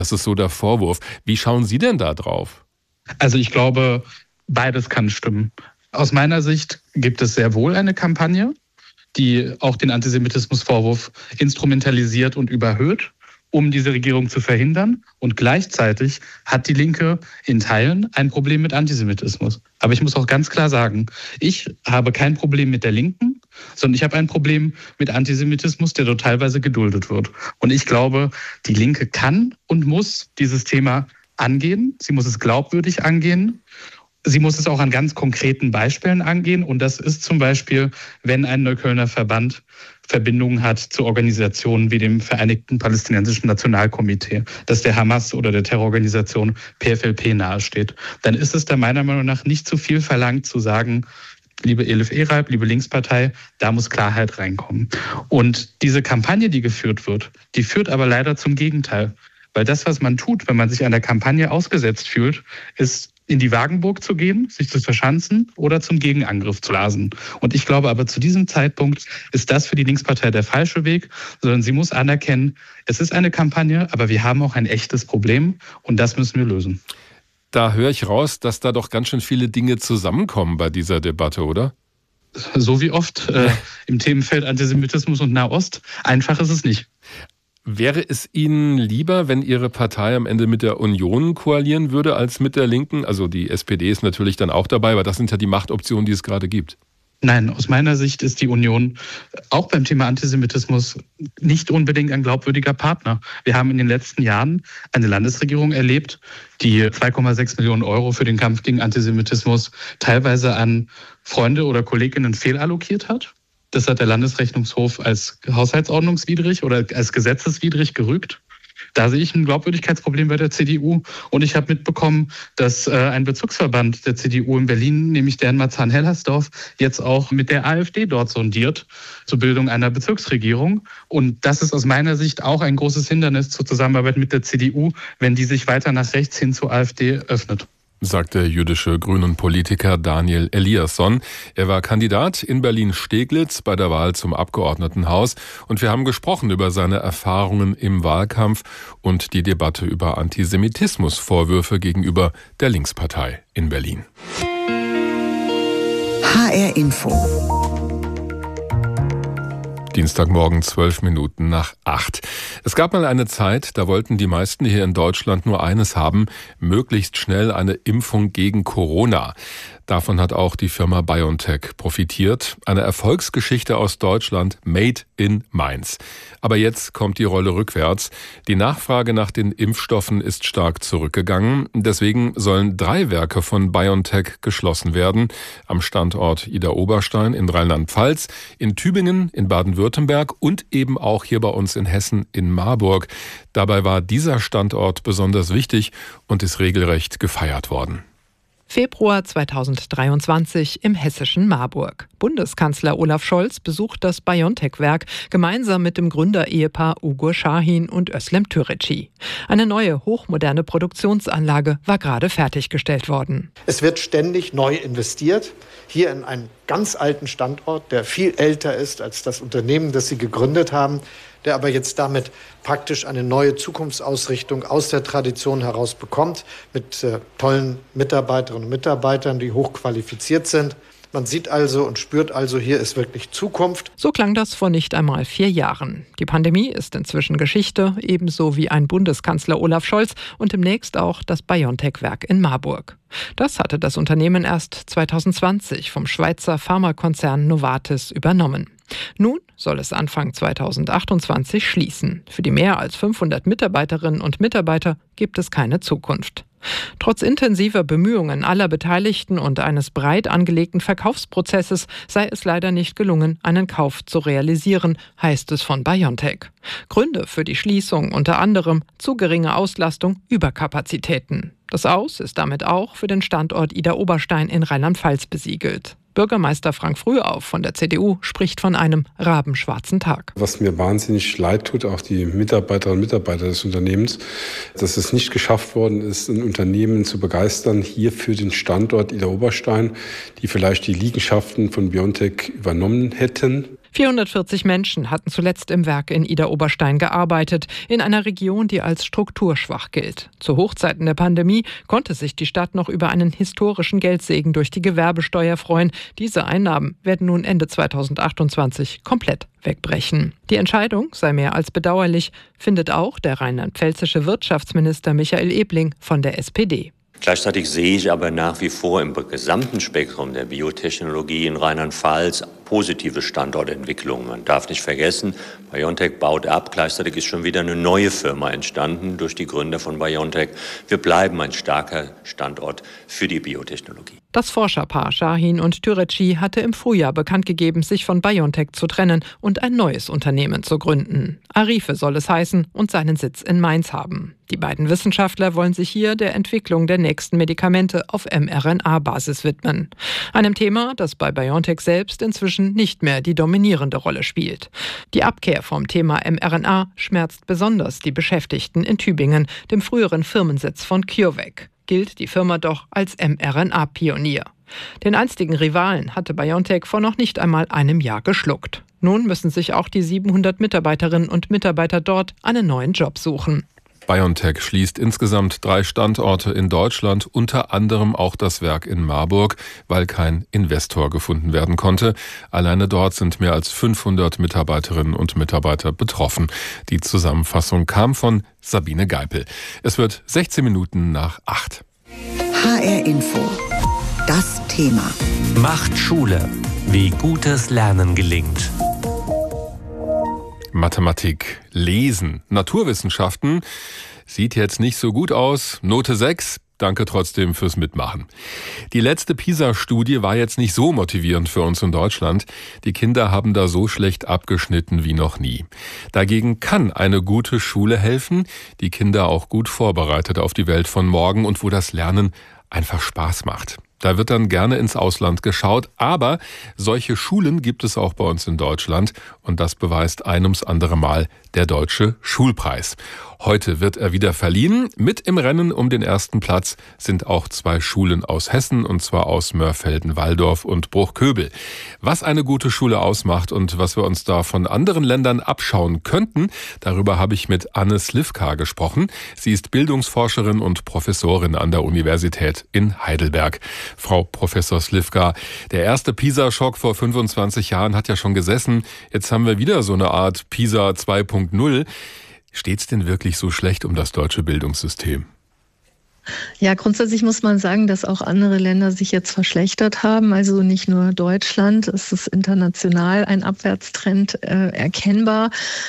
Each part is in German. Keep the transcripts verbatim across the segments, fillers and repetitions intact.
Das ist so der Vorwurf. Wie schauen Sie denn da drauf? Also ich glaube, beides kann stimmen. Aus meiner Sicht gibt es sehr wohl eine Kampagne, die auch den Antisemitismusvorwurf instrumentalisiert und überhöht, um diese Regierung zu verhindern. Und gleichzeitig hat die Linke in Teilen ein Problem mit Antisemitismus. Aber ich muss auch ganz klar sagen, ich habe kein Problem mit der Linken, sondern ich habe ein Problem mit Antisemitismus, der dort teilweise geduldet wird. Und ich glaube, die Linke kann und muss dieses Thema angehen. Sie muss es glaubwürdig angehen. Sie muss es auch an ganz konkreten Beispielen angehen. Und das ist zum Beispiel, wenn ein Neuköllner Verband Verbindungen hat zu Organisationen wie dem Vereinigten Palästinensischen Nationalkomitee, das der Hamas oder der Terrororganisation P F L P nahesteht. Dann ist es da meiner Meinung nach nicht zu viel verlangt zu sagen, liebe Elif Ereib, liebe Linkspartei, da muss Klarheit reinkommen. Und diese Kampagne, die geführt wird, die führt aber leider zum Gegenteil. Weil das, was man tut, wenn man sich einer Kampagne ausgesetzt fühlt, ist in die Wagenburg zu gehen, sich zu verschanzen oder zum Gegenangriff zu lasen. Und ich glaube aber, zu diesem Zeitpunkt ist das für die Linkspartei der falsche Weg, sondern sie muss anerkennen, es ist eine Kampagne, aber wir haben auch ein echtes Problem und das müssen wir lösen. Da höre ich raus, dass da doch ganz schön viele Dinge zusammenkommen bei dieser Debatte, oder? So wie oft äh, im Themenfeld Antisemitismus und Nahost. Einfach ist es nicht. Wäre es Ihnen lieber, wenn Ihre Partei am Ende mit der Union koalieren würde, als mit der Linken? Also die S P D ist natürlich dann auch dabei, aber das sind ja die Machtoptionen, die es gerade gibt. Nein, aus meiner Sicht ist die Union auch beim Thema Antisemitismus nicht unbedingt ein glaubwürdiger Partner. Wir haben in den letzten Jahren eine Landesregierung erlebt, die zwei Komma sechs Millionen Euro für den Kampf gegen Antisemitismus teilweise an Freunde oder Kolleginnen fehlallokiert hat. Das hat der Landesrechnungshof als haushaltsordnungswidrig oder als gesetzeswidrig gerügt. Da sehe ich ein Glaubwürdigkeitsproblem bei der C D U. Und ich habe mitbekommen, dass äh, ein Bezirksverband der C D U in Berlin, nämlich der in Marzahn-Hellersdorf, jetzt auch mit der AfD dort sondiert zur Bildung einer Bezirksregierung. Und das ist aus meiner Sicht auch ein großes Hindernis zur Zusammenarbeit mit der C D U, wenn die sich weiter nach rechts hin zur AfD öffnet, sagt der jüdische Grünen-Politiker Daniel Eliasson. Er war Kandidat in Berlin-Steglitz bei der Wahl zum Abgeordnetenhaus. Und wir haben gesprochen über seine Erfahrungen im Wahlkampf und die Debatte über Antisemitismusvorwürfe gegenüber der Linkspartei in Berlin. H R Info. Dienstagmorgen, zwölf Minuten nach acht. Es gab mal eine Zeit, da wollten die meisten hier in Deutschland nur eines haben, möglichst schnell eine Impfung gegen Corona. Davon hat auch die Firma BioNTech profitiert. Eine Erfolgsgeschichte aus Deutschland, made in Mainz. Aber jetzt kommt die Rolle rückwärts. Die Nachfrage nach den Impfstoffen ist stark zurückgegangen. Deswegen sollen drei Werke von BioNTech geschlossen werden. Am Standort Idar-Oberstein in Rheinland-Pfalz, in Tübingen, in Baden-Württemberg und eben auch hier bei uns in Hessen in Marburg. Dabei war dieser Standort besonders wichtig und ist regelrecht gefeiert worden. Februar zweitausenddreiundzwanzig im hessischen Marburg. Bundeskanzler Olaf Scholz besucht das BioNTech-Werk gemeinsam mit dem Gründerehepaar Ugur Şahin und Özlem Türeci. Eine neue, hochmoderne Produktionsanlage war gerade fertiggestellt worden. Es wird ständig neu investiert. Hier in einen ganz alten Standort, der viel älter ist als das Unternehmen, das Sie gegründet haben, der aber jetzt damit praktisch eine neue Zukunftsausrichtung aus der Tradition heraus bekommt, mit äh, tollen Mitarbeiterinnen und Mitarbeitern, die hochqualifiziert sind. Man sieht also und spürt also, hier ist wirklich Zukunft. So klang das vor nicht einmal vier Jahren. Die Pandemie ist inzwischen Geschichte, ebenso wie ein Bundeskanzler Olaf Scholz und demnächst auch das BioNTech-Werk in Marburg. Das hatte das Unternehmen erst zweitausendzwanzig vom Schweizer Pharmakonzern Novartis übernommen. Nun soll es Anfang zweitausendachtundzwanzig schließen. Für die mehr als fünfhundert Mitarbeiterinnen und Mitarbeiter gibt es keine Zukunft. Trotz intensiver Bemühungen aller Beteiligten und eines breit angelegten Verkaufsprozesses sei es leider nicht gelungen, einen Kauf zu realisieren, heißt es von BioNTech. Gründe für die Schließung unter anderem zu geringe Auslastung, Überkapazitäten. Das Aus ist damit auch für den Standort Idar-Oberstein in Rheinland-Pfalz besiegelt. Bürgermeister Frank Frühauf von der C D U spricht von einem rabenschwarzen Tag. Was mir wahnsinnig leid tut, auch die Mitarbeiterinnen und Mitarbeiter des Unternehmens, dass es nicht geschafft worden ist, ein Unternehmen zu begeistern, hier für den Standort Idar-Oberstein, die vielleicht die Liegenschaften von BioNTech übernommen hätten. vierhundertvierzig Menschen hatten zuletzt im Werk in Idar-Oberstein gearbeitet, in einer Region, die als strukturschwach gilt. Zu Hochzeiten der Pandemie konnte sich die Stadt noch über einen historischen Geldsegen durch die Gewerbesteuer freuen. Diese Einnahmen werden nun Ende zweitausendachtundzwanzig komplett wegbrechen. Die Entscheidung sei mehr als bedauerlich, findet auch der rheinland-pfälzische Wirtschaftsminister Michael Ebling von der S P D. Gleichzeitig sehe ich aber nach wie vor im gesamten Spektrum der Biotechnologie in Rheinland-Pfalz positive Standortentwicklungen. Man darf nicht vergessen, BioNTech baut ab, gleichzeitig ist schon wieder eine neue Firma entstanden durch die Gründer von BioNTech. Wir bleiben ein starker Standort für die Biotechnologie. Das Forscherpaar Shahin und Türeci hatte im Frühjahr bekannt gegeben, sich von BioNTech zu trennen und ein neues Unternehmen zu gründen. Arife soll es heißen und seinen Sitz in Mainz haben. Die beiden Wissenschaftler wollen sich hier der Entwicklung der nächsten Medikamente auf mRNA-Basis widmen. Einem Thema, das bei BioNTech selbst inzwischen nicht mehr die dominierende Rolle spielt. Die Abkehr vom Thema mRNA schmerzt besonders die Beschäftigten in Tübingen, dem früheren Firmensitz von CureVac. Gilt die Firma doch als mRNA-Pionier. Den einstigen Rivalen hatte BioNTech vor noch nicht einmal einem Jahr geschluckt. Nun müssen sich auch die siebenhundert Mitarbeiterinnen und Mitarbeiter dort einen neuen Job suchen. BioNTech schließt insgesamt drei Standorte in Deutschland, unter anderem auch das Werk in Marburg, weil kein Investor gefunden werden konnte. Alleine dort sind mehr als fünfhundert Mitarbeiterinnen und Mitarbeiter betroffen. Die Zusammenfassung kam von Sabine Geipel. Es wird sechzehn Minuten nach acht. H R Info. Das Thema. Macht Schule. Wie gutes Lernen gelingt. Mathematik, Lesen, Naturwissenschaften sieht jetzt nicht so gut aus. Note sechs. Danke trotzdem fürs Mitmachen. Die letzte PISA-Studie war jetzt nicht so motivierend für uns in Deutschland. Die Kinder haben da so schlecht abgeschnitten wie noch nie. Dagegen kann eine gute Schule helfen, die Kinder auch gut vorbereitet auf die Welt von morgen und wo das Lernen einfach Spaß macht. Da wird dann gerne ins Ausland geschaut, aber solche Schulen gibt es auch bei uns in Deutschland und das beweist ein ums andere Mal der Deutsche Schulpreis. Heute wird er wieder verliehen. Mit im Rennen um den ersten Platz sind auch zwei Schulen aus Hessen, und zwar aus Mörfelden-Walldorf und Bruchköbel. Was eine gute Schule ausmacht und was wir uns da von anderen Ländern abschauen könnten, darüber habe ich mit Anne Slivka gesprochen. Sie ist Bildungsforscherin und Professorin an der Universität in Heidelberg. Frau Professor Slivka, der erste PISA-Schock vor fünfundzwanzig Jahren hat ja schon gesessen. Jetzt haben wir wieder so eine Art PISA zwei Punkt null. Steht's denn wirklich so schlecht um das deutsche Bildungssystem? Ja, grundsätzlich muss man sagen, dass auch andere Länder sich jetzt verschlechtert haben. Also nicht nur Deutschland, es ist international ein Abwärtstrend äh, erkennbar.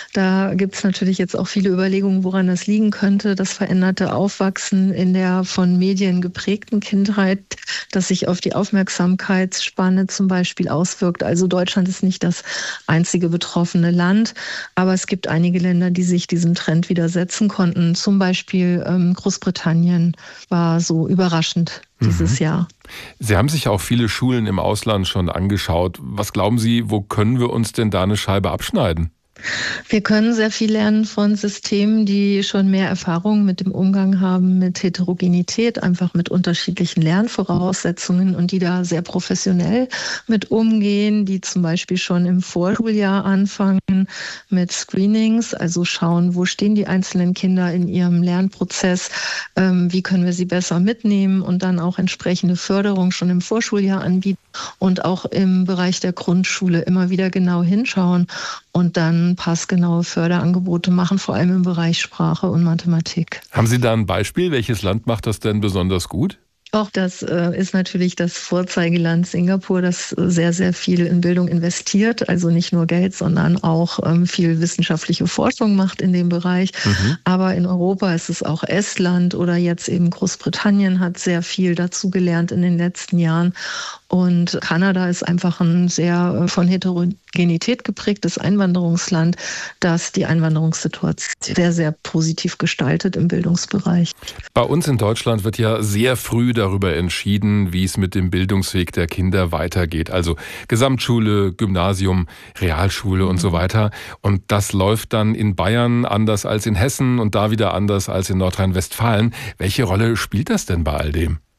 Da gibt es natürlich jetzt auch viele Überlegungen, woran das liegen könnte. Das veränderte Aufwachsen in der von Medien geprägten Kindheit, das sich auf die Aufmerksamkeitsspanne zum Beispiel auswirkt. Also Deutschland ist nicht das einzige betroffene Land, aber es gibt einige Länder, die sich diesem Trend widersetzen konnten. Zum Beispiel ähm, Großbritannien war so überraschend dieses mhm. Jahr. Sie haben sich auch viele Schulen im Ausland schon angeschaut. Was glauben Sie, wo können wir uns denn da eine Scheibe abschneiden? Wir können sehr viel lernen von Systemen, die schon mehr Erfahrung mit dem Umgang haben mit Heterogenität, einfach mit unterschiedlichen Lernvoraussetzungen und die da sehr professionell mit umgehen, die zum Beispiel schon im Vorschuljahr anfangen mit Screenings, also schauen, wo stehen die einzelnen Kinder in ihrem Lernprozess, ähm, wie können wir sie besser mitnehmen und dann auch entsprechende Förderung schon im Vorschuljahr anbieten und auch im Bereich der Grundschule immer wieder genau hinschauen und dann passgenaue Förderangebote machen, vor allem im Bereich Sprache und Mathematik. Haben Sie da ein Beispiel? Welches Land macht das denn besonders gut? Auch das äh, ist natürlich das Vorzeigeland Singapur, das sehr, sehr viel in Bildung investiert. Also nicht nur Geld, sondern auch ähm, viel wissenschaftliche Forschung macht in dem Bereich. Mhm. Aber in Europa ist es auch Estland oder jetzt eben Großbritannien hat sehr viel dazugelernt in den letzten Jahren. Und Kanada ist einfach ein sehr von Heterogenität geprägtes Einwanderungsland, das die Einwanderungssituation sehr, sehr positiv gestaltet im Bildungsbereich. Bei uns in Deutschland wird ja sehr früh darüber entschieden, wie es mit dem Bildungsweg der Kinder weitergeht. Also Gesamtschule, Gymnasium, Realschule und so weiter. Und das läuft dann in Bayern anders als in Hessen und da wieder anders als in Nordrhein-Westfalen. Welche Rolle spielt das denn bei all dem?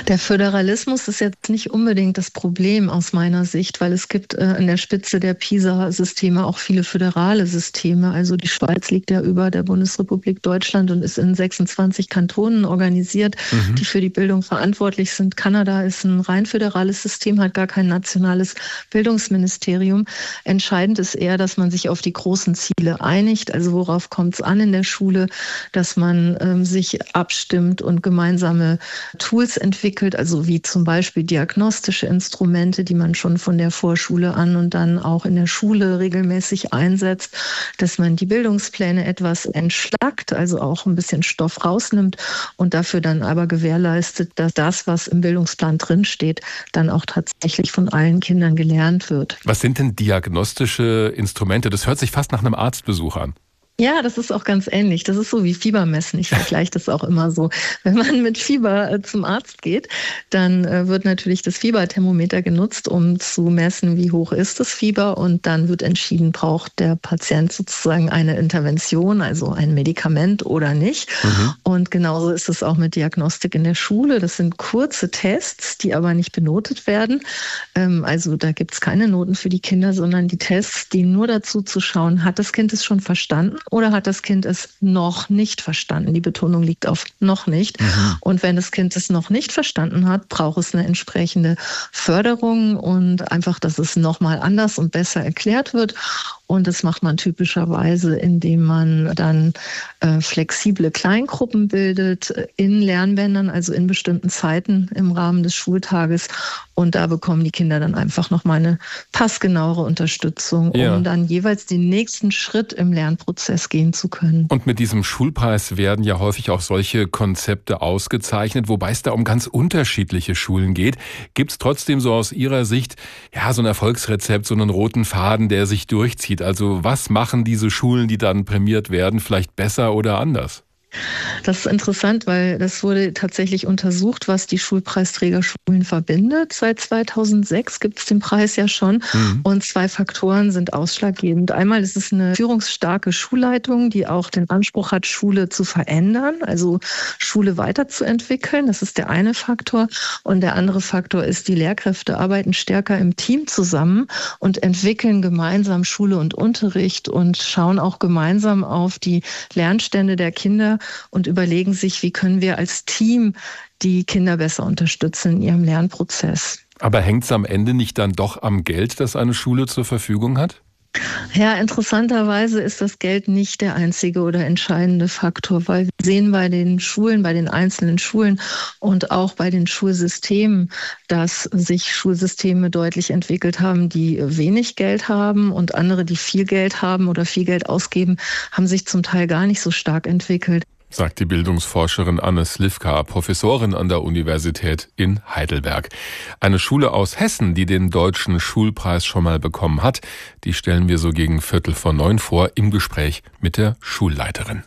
Der Föderalismus ist jetzt nicht unbedingt das Problem aus meiner Sicht, weil es gibt äh, an der Spitze der PISA-Systeme auch viele föderale Systeme. Also die Schweiz liegt ja über der Bundesrepublik Deutschland und ist in sechsundzwanzig Kantonen organisiert, mhm. die für die Bildung verantwortlich sind. Kanada ist ein rein föderales System, hat gar kein nationales Bildungsministerium. Entscheidend ist eher, dass man sich auf die großen Ziele einigt. Also worauf kommt es an in der Schule, dass man ähm, sich abstimmt und gemeinsame Tools entwickelt, also wie zum Beispiel diagnostische Instrumente, die man schon von der Vorschule an und dann auch in der Schule regelmäßig einsetzt, dass man die Bildungspläne etwas entschlackt, also auch ein bisschen Stoff rausnimmt und dafür dann aber gewährleistet, dass das, was im Bildungsplan drinsteht, dann auch tatsächlich von allen Kindern gelernt wird. Was sind denn diagnostische Instrumente? Das hört sich fast nach einem Arztbesuch an. Ja, das ist auch ganz ähnlich. Das ist so wie Fiebermessen. Ich vergleiche das auch immer so. Wenn man mit Fieber zum Arzt geht, dann wird natürlich das Fieberthermometer genutzt, um zu messen, wie hoch ist das Fieber. Und dann wird entschieden, braucht der Patient sozusagen eine Intervention, also ein Medikament oder nicht. Mhm. Und genauso ist es auch mit Diagnostik in der Schule. Das sind kurze Tests, die aber nicht benotet werden. Also da gibt es keine Noten für die Kinder, sondern die Tests dienen nur dazu zu schauen, hat das Kind es schon verstanden? Oder hat das Kind es noch nicht verstanden? Die Betonung liegt auf noch nicht. Mhm. Und wenn das Kind es noch nicht verstanden hat, braucht es eine entsprechende Förderung und einfach, dass es nochmal anders und besser erklärt wird. Und das macht man typischerweise, indem man dann äh, flexible Kleingruppen bildet in Lernbändern, also in bestimmten Zeiten im Rahmen des Schultages. Und da bekommen die Kinder dann einfach nochmal eine passgenauere Unterstützung, um ja. dann jeweils den nächsten Schritt im Lernprozess gehen zu können. Und mit diesem Schulpreis werden ja häufig auch solche Konzepte ausgezeichnet, wobei es da um ganz unterschiedliche Schulen geht. Gibt es trotzdem so aus Ihrer Sicht ja so ein Erfolgsrezept, so einen roten Faden, der sich durchzieht? Also was machen diese Schulen, die dann prämiert werden, vielleicht besser oder anders? Das ist interessant, weil das wurde tatsächlich untersucht, was die Schulpreisträgerschulen verbindet. Seit zweitausendsechs gibt es den Preis ja schon. Mhm. Und zwei Faktoren sind ausschlaggebend. Einmal ist es eine führungsstarke Schulleitung, die auch den Anspruch hat, Schule zu verändern, also Schule weiterzuentwickeln. Das ist der eine Faktor. Und der andere Faktor ist, die Lehrkräfte arbeiten stärker im Team zusammen und entwickeln gemeinsam Schule und Unterricht und schauen auch gemeinsam auf die Lernstände der Kinder und überlegen sich, wie können wir als Team die Kinder besser unterstützen in ihrem Lernprozess. Aber hängt es am Ende nicht dann doch am Geld, das eine Schule zur Verfügung hat? Ja, interessanterweise ist das Geld nicht der einzige oder entscheidende Faktor, weil wir sehen bei den Schulen, bei den einzelnen Schulen und auch bei den Schulsystemen, dass sich Schulsysteme deutlich entwickelt haben, die wenig Geld haben und andere, die viel Geld haben oder viel Geld ausgeben, haben sich zum Teil gar nicht so stark entwickelt. Sagt die Bildungsforscherin Anne Slivka, Professorin an der Universität in Heidelberg. Eine Schule aus Hessen, die den Deutschen Schulpreis schon mal bekommen hat, die stellen wir so gegen Viertel vor neun vor im Gespräch mit der Schulleiterin.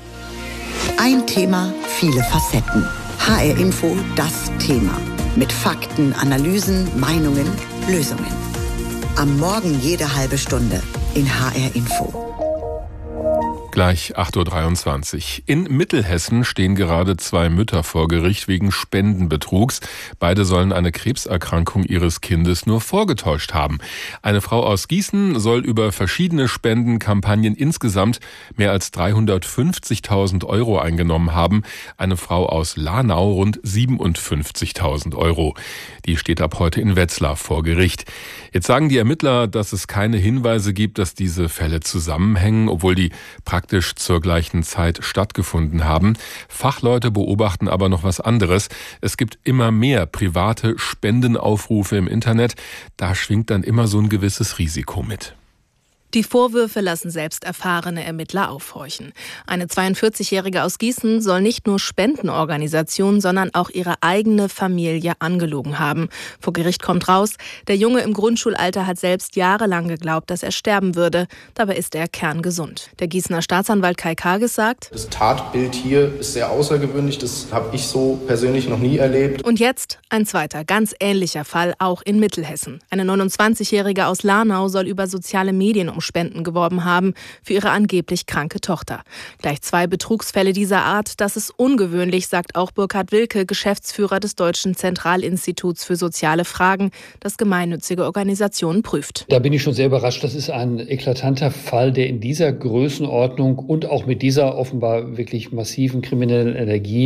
Ein Thema, viele Facetten. H R Info, das Thema. Mit Fakten, Analysen, Meinungen, Lösungen. Am Morgen jede halbe Stunde in H R Info. Gleich acht Uhr dreiundzwanzig. In Mittelhessen stehen gerade zwei Mütter vor Gericht wegen Spendenbetrugs. Beide sollen eine Krebserkrankung ihres Kindes nur vorgetäuscht haben. Eine Frau aus Gießen soll über verschiedene Spendenkampagnen insgesamt mehr als dreihundertfünfzigtausend Euro eingenommen haben. Eine Frau aus Lahnau rund siebenundfünfzigtausend Euro. Die steht ab heute in Wetzlar vor Gericht. Jetzt sagen die Ermittler, dass es keine Hinweise gibt, dass diese Fälle zusammenhängen, obwohl die praktisch zur gleichen Zeit stattgefunden haben. Fachleute beobachten aber noch was anderes. Es gibt immer mehr private Spendenaufrufe im Internet. Da schwingt dann immer so ein gewisses Risiko mit. Die Vorwürfe lassen selbst erfahrene Ermittler aufhorchen. Eine zweiundvierzigjährige aus Gießen soll nicht nur Spendenorganisationen, sondern auch ihre eigene Familie angelogen haben. Vor Gericht kommt raus, der Junge im Grundschulalter hat selbst jahrelang geglaubt, dass er sterben würde. Dabei ist er kerngesund. Der Gießener Staatsanwalt Kai Kages sagt: Das Tatbild hier ist sehr außergewöhnlich, das habe ich so persönlich noch nie erlebt. Und jetzt ein zweiter, ganz ähnlicher Fall, auch in Mittelhessen. Eine neunundzwanzigjährige aus Lahnau soll über soziale Medien um Spenden geworben haben für ihre angeblich kranke Tochter. Gleich zwei Betrugsfälle dieser Art, das ist ungewöhnlich, sagt auch Burkhard Wilke, Geschäftsführer des Deutschen Zentralinstituts für soziale Fragen, das gemeinnützige Organisationen prüft. Da bin ich schon sehr überrascht. Das ist ein eklatanter Fall, der in dieser Größenordnung und auch mit dieser offenbar wirklich massiven kriminellen Energie